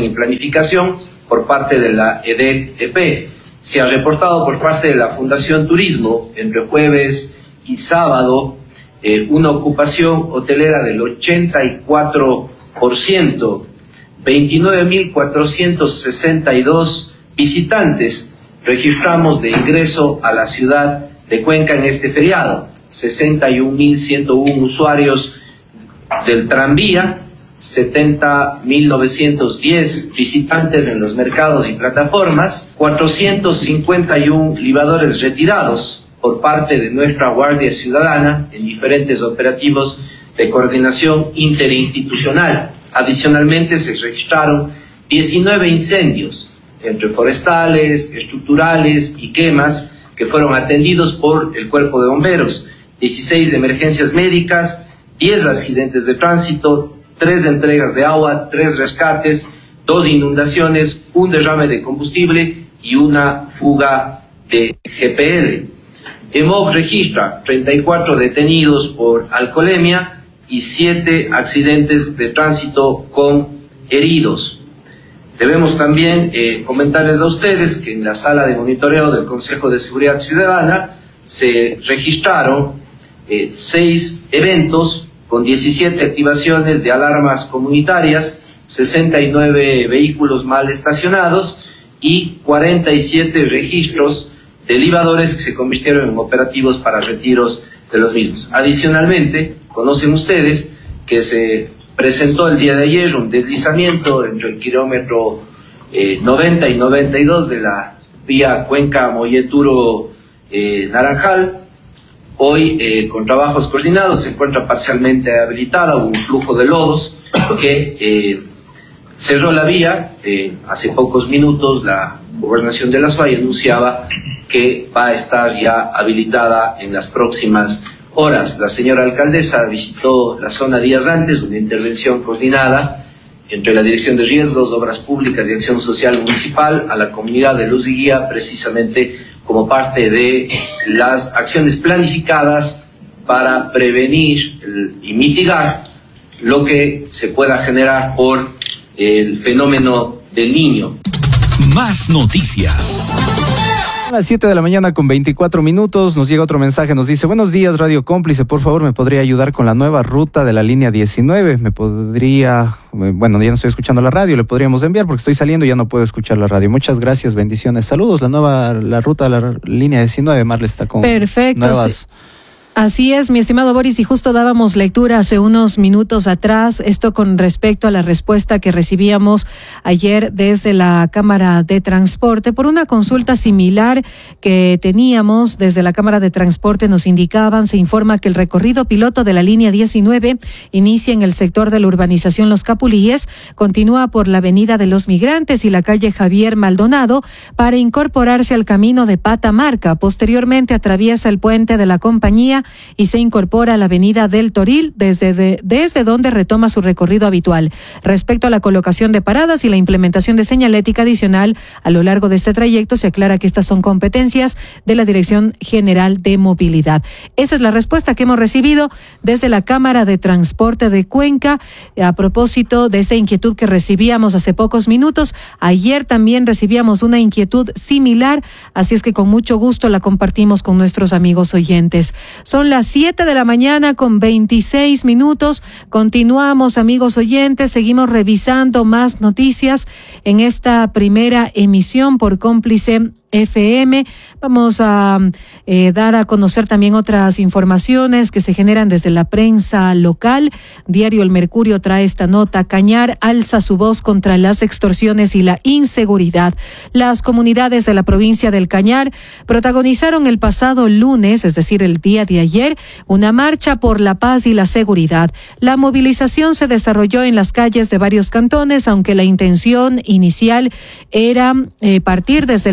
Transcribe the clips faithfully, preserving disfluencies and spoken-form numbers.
orden y planificación por parte de la E D E P. Se ha reportado por parte de la Fundación Turismo entre jueves y sábado eh, una ocupación hotelera del ochenta y cuatro por ciento, veintinueve mil cuatrocientos sesenta y dos visitantes registramos de ingreso a la ciudad de Cuenca en este feriado, sesenta y un mil ciento uno usuarios del tranvía, setenta mil novecientos diez visitantes en los mercados y plataformas, cuatrocientos cincuenta y uno libadores retirados por parte de nuestra Guardia Ciudadana en diferentes operativos de coordinación interinstitucional. Adicionalmente se registraron diecinueve incendios entre forestales, estructurales y quemas que fueron atendidos por el Cuerpo de Bomberos, dieciséis emergencias médicas, diez accidentes de tránsito, tres entregas de agua, tres rescates, dos inundaciones, un derrame de combustible y una fuga de G P L. E M O C registra treinta y cuatro detenidos por alcoholemia y siete accidentes de tránsito con heridos. Debemos también eh, comentarles a ustedes que en la sala de monitoreo del Consejo de Seguridad Ciudadana se registraron eh, seis eventos con diecisiete activaciones de alarmas comunitarias, sesenta y nueve vehículos mal estacionados y cuarenta y siete registros de libadores que se convirtieron en operativos para retiros de los mismos. Adicionalmente, conocen ustedes que se presentó el día de ayer un deslizamiento entre el kilómetro eh, noventa y noventa y dos de la vía Cuenca-Molleturo-Naranjal. Eh, Hoy, eh, con trabajos coordinados, se encuentra parcialmente habilitada, hubo un flujo de lodos que eh, cerró la vía. Eh, hace pocos minutos la Gobernación de la SUAY anunciaba que va a estar ya habilitada en las próximas horas. La señora alcaldesa visitó la zona días antes, una intervención coordinada entre la Dirección de Riesgos, Obras Públicas y Acción Social Municipal a la comunidad de Luz y Guía, precisamente como parte de las acciones planificadas para prevenir y mitigar lo que se pueda generar por el fenómeno del Niño. Más noticias. A las siete de la mañana con veinticuatro minutos nos llega otro mensaje, nos dice: buenos días, Radio Cómplice, por favor me podría ayudar con la nueva ruta de la línea diecinueve, me podría, bueno, ya no estoy escuchando la radio, le podríamos enviar porque estoy saliendo y ya no puedo escuchar la radio. Muchas gracias, bendiciones, saludos. La nueva, la ruta de la línea diecinueve, Marle, está con Perfecto, nuevas... Sí. Así es, mi estimado Boris, y justo dábamos lectura hace unos minutos atrás, esto con respecto a la respuesta que recibíamos ayer desde la Cámara de Transporte por una consulta similar que teníamos desde la Cámara de Transporte. Nos indicaban, se informa que el recorrido piloto de la línea diecinueve inicia en el sector de la urbanización Los Capulíes, continúa por la Avenida de los Migrantes y la calle Javier Maldonado para incorporarse al camino de Patamarca. Posteriormente atraviesa el puente de la Compañía y se incorpora a la avenida del Toril, desde, de, desde donde retoma su recorrido habitual. Respecto a la colocación de paradas y la implementación de señalética adicional a lo largo de este trayecto, se aclara que estas son competencias de la Dirección General de Movilidad. Esa es la respuesta que hemos recibido desde la Cámara de Transporte de Cuenca a propósito de esta inquietud que recibíamos hace pocos minutos. Ayer también recibíamos una inquietud similar, así es que con mucho gusto la compartimos con nuestros amigos oyentes. Son las siete de la mañana con veintiséis minutos. Continuamos, amigos oyentes, seguimos revisando más noticias en esta primera emisión por Cómplice F M. Vamos a eh, dar a conocer también otras informaciones que se generan desde la prensa local. Diario El Mercurio trae esta nota: Cañar alza su voz contra las extorsiones y la inseguridad. Las comunidades de la provincia del Cañar protagonizaron el pasado lunes, es decir, el día de ayer, una marcha por la paz y la seguridad. La movilización se desarrolló en las calles de varios cantones, aunque la intención inicial era eh, partir desde la troncal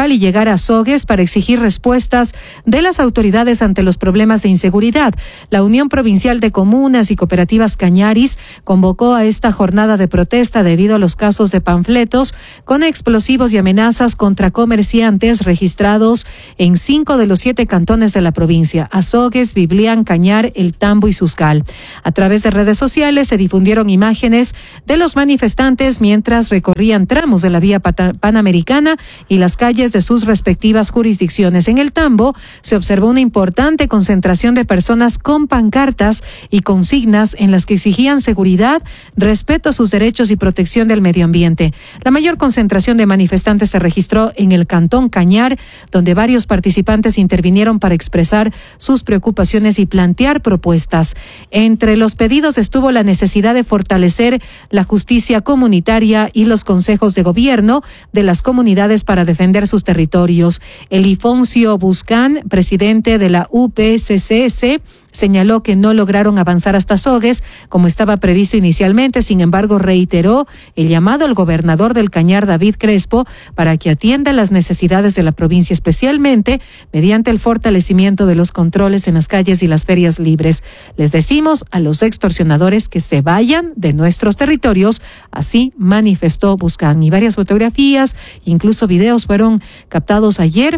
local y llegar a Azogues para exigir respuestas de las autoridades ante los problemas de inseguridad. La Unión Provincial de Comunas y Cooperativas Cañaris convocó a esta jornada de protesta debido a los casos de panfletos con explosivos y amenazas contra comerciantes registrados en cinco de los siete cantones de la provincia: Azogues, Biblián, Cañar, El Tambo y Suscal. A través de redes sociales se difundieron imágenes de los manifestantes mientras recorrían tramos de la vía panamericana y las calles de sus respectivas jurisdicciones. En El Tambo se observó una importante concentración de personas con pancartas y consignas en las que exigían seguridad, respeto a sus derechos y protección del medio ambiente. La mayor concentración de manifestantes se registró en el cantón Cañar, donde varios participantes intervinieron para expresar sus preocupaciones y plantear propuestas. Entre los pedidos estuvo la necesidad de fortalecer la justicia comunitaria y los consejos de gobierno de las comunidades para defender sus territorios. Elifoncio Buscán, presidente de la U P C C S, señaló que no lograron avanzar hasta Azogues como estaba previsto inicialmente. Sin embargo, reiteró el llamado al gobernador del Cañar, David Crespo, para que atienda las necesidades de la provincia, especialmente mediante el fortalecimiento de los controles en las calles y las ferias libres. Les decimos a los extorsionadores que se vayan de nuestros territorios, así manifestó Buscán. Y varias fotografías, incluso videos, fueron captados ayer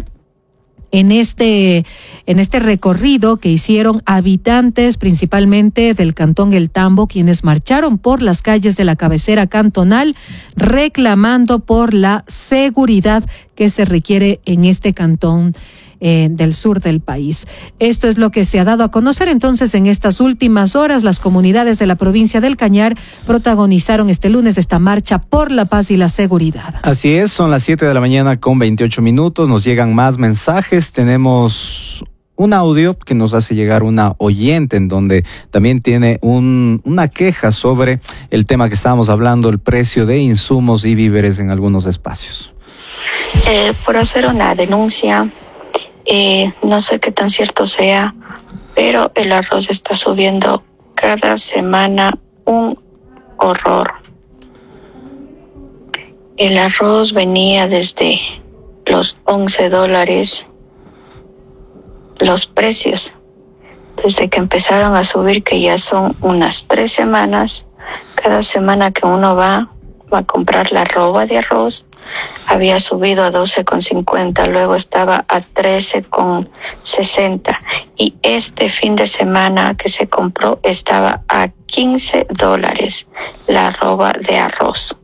en este en este recorrido que hicieron habitantes principalmente del cantón El Tambo, quienes marcharon por las calles de la cabecera cantonal reclamando por la seguridad que se requiere en este cantón Eh, del sur del país. Esto es lo que se ha dado a conocer. Entonces, en estas últimas horas, las comunidades de la provincia del Cañar protagonizaron este lunes esta marcha por la paz y la seguridad. Así es, son las siete de la mañana con veintiocho minutos. Nos llegan más mensajes. Tenemos un audio que nos hace llegar una oyente en donde también tiene un, una queja sobre el tema que estábamos hablando, el precio de insumos y víveres en algunos espacios. Eh, por hacer una denuncia, Eh, no sé qué tan cierto sea, pero el arroz está subiendo cada semana un horror. El arroz venía desde los once dólares, los precios, desde que empezaron a subir, que ya son unas tres semanas. Cada semana que uno va, va a comprar la roba de arroz, había subido a doce con cincuenta, luego estaba a trece con sesenta y este fin de semana que se compró estaba a quince dólares la roba de arroz.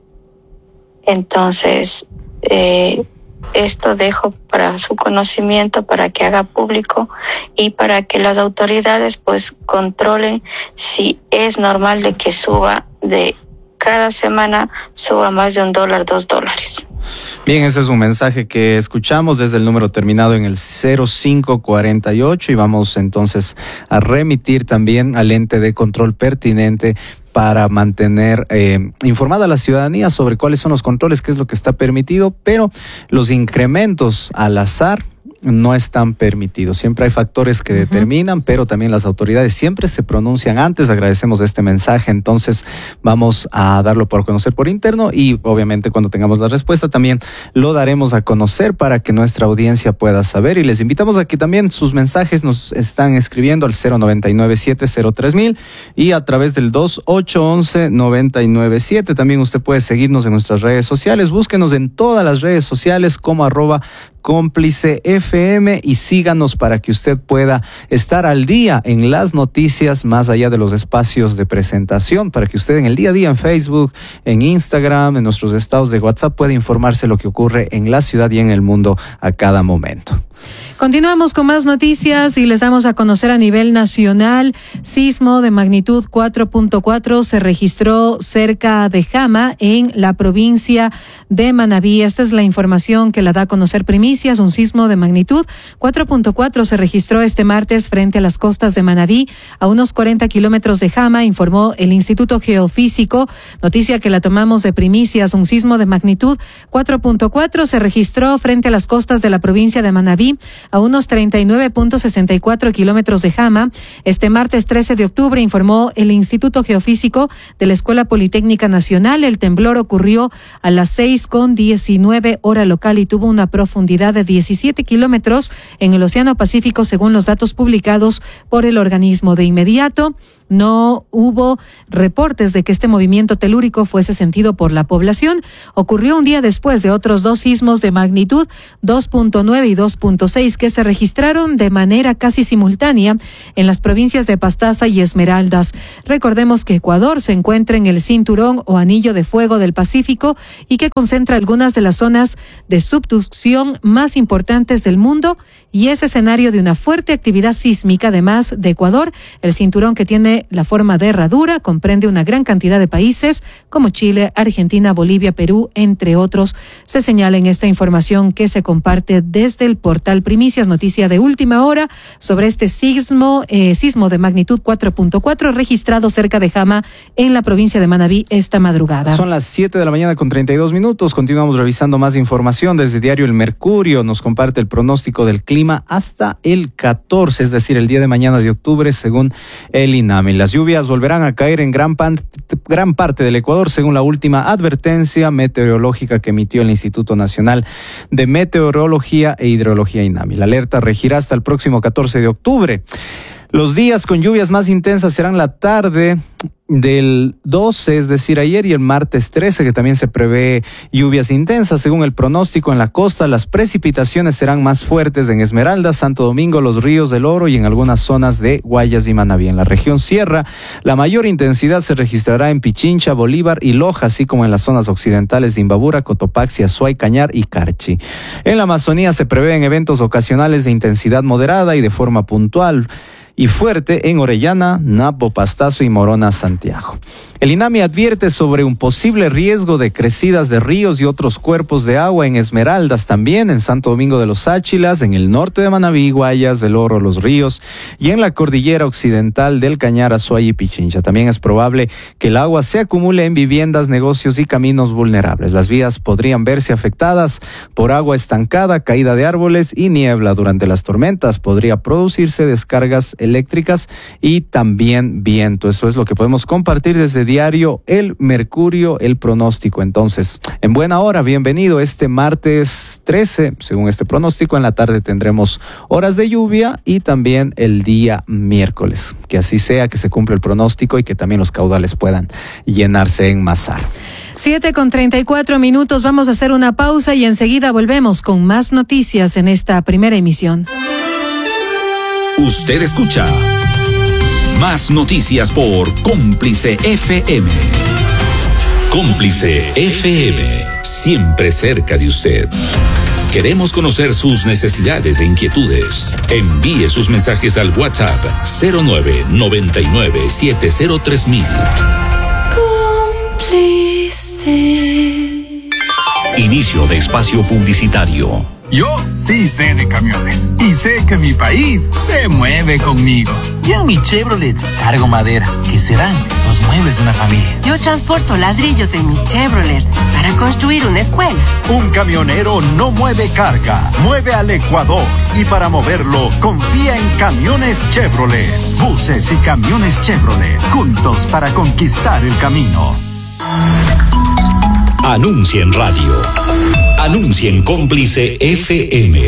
Entonces, eh, esto dejo para su conocimiento, para que haga público y para que las autoridades pues controlen si es normal de que suba de cada semana suba más de un dólar, dos dólares. Bien, ese es un mensaje que escuchamos desde el número terminado en el cero cinco cuarenta y ocho y vamos entonces a remitir también al ente de control pertinente para mantener eh, informada a la ciudadanía sobre cuáles son los controles, qué es lo que está permitido, pero los incrementos al azar no están permitidos. Siempre hay factores que uh-huh. determinan, pero también las autoridades siempre se pronuncian antes. Agradecemos este mensaje, entonces vamos a darlo por conocer por interno y obviamente cuando tengamos la respuesta también lo daremos a conocer para que nuestra audiencia pueda saber, y les invitamos a que también sus mensajes nos están escribiendo al cero nueve nueve siete cero tres mil y a través del dos ocho once noventa y nueve siete. También usted puede seguirnos en nuestras redes sociales, búsquenos en todas las redes sociales como arroba Cómplice F M y síganos para que usted pueda estar al día en las noticias más allá de los espacios de presentación, para que usted en el día a día en Facebook, en Instagram, en nuestros estados de WhatsApp pueda informarse lo que ocurre en la ciudad y en el mundo a cada momento. Continuamos con más noticias y les damos a conocer a nivel nacional. Sismo de magnitud cuatro punto cuatro se registró cerca de Jama, en la provincia de Manabí. Esta es la información que la da a conocer Primicias. Un sismo de magnitud cuatro punto cuatro se registró este martes frente a las costas de Manabí, a unos cuarenta kilómetros de Jama, informó el Instituto Geofísico. Noticia que la tomamos de Primicias. Un sismo de magnitud cuatro punto cuatro se registró frente a las costas de la provincia de Manabí, a unos treinta y nueve punto sesenta y cuatro kilómetros de Jama. Este martes trece de octubre informó el Instituto Geofísico de la Escuela Politécnica Nacional. El temblor ocurrió a las seis con diecinueve hora local y tuvo una profundidad de diecisiete kilómetros en el Océano Pacífico, según los datos publicados por el organismo. De inmediato, no hubo reportes de que este movimiento telúrico fuese sentido por la población. Ocurrió un día después de otros dos sismos de magnitud dos punto nueve y dos punto seis que se registraron de manera casi simultánea en las provincias de Pastaza y Esmeraldas. Recordemos que Ecuador se encuentra en el cinturón o anillo de fuego del Pacífico y que concentra algunas de las zonas de subducción más importantes del mundo y es escenario de una fuerte actividad sísmica. Además de Ecuador, el cinturón, que tiene la forma de herradura, comprende una gran cantidad de países como Chile, Argentina, Bolivia, Perú, entre otros. Se señala en esta información que se comparte desde el portal Primicias, noticia de última hora sobre este sismo, eh, sismo de magnitud cuatro punto cuatro registrado cerca de Jama en la provincia de Manabí esta madrugada. Son las siete de la mañana con treinta y dos minutos. Continuamos revisando más información desde Diario El Mercurio. Nos comparte el pronóstico del clima hasta el catorce, es decir, el día de mañana de octubre, según el INAMI. Las lluvias volverán a caer en gran, pan, gran parte del Ecuador, según la última advertencia meteorológica que emitió el Instituto Nacional de Meteorología e Hidrología INAMI. La alerta regirá hasta el próximo catorce de octubre. Los días con lluvias más intensas serán la tarde del doce, es decir, ayer, y el martes trece, que también se prevé lluvias intensas. Según el pronóstico, en la costa las precipitaciones serán más fuertes en Esmeraldas, Santo Domingo, los ríos del Oro y en algunas zonas de Guayas y Manabí. En la región sierra, la mayor intensidad se registrará en Pichincha, Bolívar y Loja, así como en las zonas occidentales de Imbabura, Cotopaxi, Azuay, Cañar y Carchi. En la Amazonía se prevén eventos ocasionales de intensidad moderada y de forma puntual y fuerte en Orellana, Napo, Pastazo y Morona, Santiago. El INAMI advierte sobre un posible riesgo de crecidas de ríos y otros cuerpos de agua en Esmeraldas, también en Santo Domingo de los Áchilas, en el norte de Manabí, Guayas del Oro, Los Ríos y en la cordillera occidental del Cañar, Azuay y Pichincha. También es probable que el agua se acumule en viviendas, negocios y caminos vulnerables. Las vías podrían verse afectadas por agua estancada, caída de árboles y niebla. Durante las tormentas podría producirse descargas eléctricas y también viento. Eso es lo que podemos compartir desde Diario El Mercurio, el pronóstico. Entonces, en buena hora, bienvenido este martes trece, según este pronóstico. En la tarde tendremos horas de lluvia y también el día miércoles. Que así sea, que se cumpla el pronóstico y que también los caudales puedan llenarse en Mazar. Siete con treinta y cuatro minutos, vamos a hacer una pausa y enseguida volvemos con más noticias en esta primera emisión. Usted escucha Más Noticias por Cómplice F M. Cómplice F M, siempre cerca de usted. Queremos conocer sus necesidades e inquietudes. Envíe sus mensajes al WhatsApp cero nueve noventa y nueve siete cero tres mil. Cómplice. Inicio de espacio publicitario. Yo sí sé de camiones y sé que mi país se mueve conmigo. Yo en mi Chevrolet cargo madera, que serán los muebles de una familia. Yo transporto ladrillos en mi Chevrolet para construir una escuela. Un camionero no mueve carga, mueve al Ecuador. Y para moverlo, confía en Camiones Chevrolet. Buses y camiones Chevrolet, juntos para conquistar el camino. Anuncia en radio. Anuncia en Cómplice F M.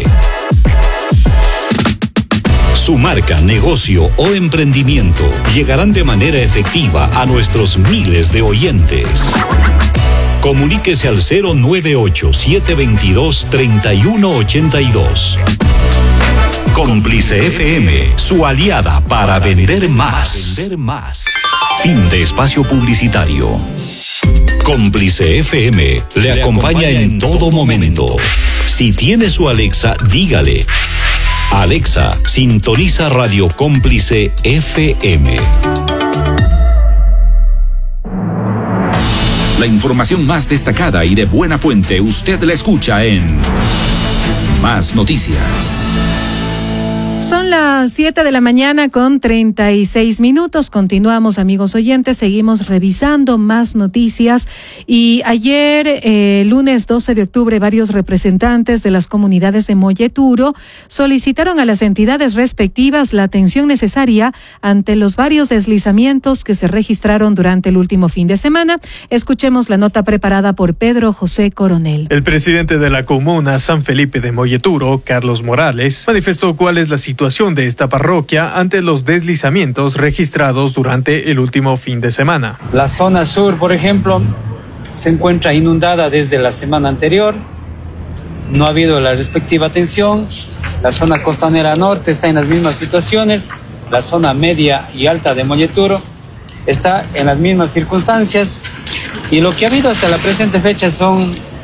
Su marca, negocio o emprendimiento llegarán de manera efectiva a nuestros miles de oyentes. Comuníquese al cero nueve ocho siete dos dos tres uno ocho dos. Cómplice F M, su aliada para vender más. Fin de espacio publicitario. Cómplice F M le acompaña en todo momento. Si tiene su Alexa, dígale: Alexa, sintoniza Radio Cómplice F M. La información más destacada y de buena fuente usted la escucha en Más Noticias. Son las siete de la mañana con treinta y seis minutos. Continuamos, amigos oyentes, seguimos revisando más noticias. Y ayer, eh, lunes doce de octubre, varios representantes de las comunidades de Molleturo solicitaron a las entidades respectivas la atención necesaria ante los varios deslizamientos que se registraron durante el último fin de semana. Escuchemos la nota preparada por Pedro José Coronel. El presidente de la comuna San Felipe de Molleturo, Carlos Morales, manifestó cuál es la situación situación de esta parroquia ante los deslizamientos registrados durante el último fin de semana. La zona sur, por ejemplo, se encuentra inundada desde la semana anterior. No ha habido la respectiva atención. La zona costanera norte está en las mismas situaciones. La zona media y alta de Molleturo está en las mismas circunstancias. Y lo que ha habido hasta la presente fecha son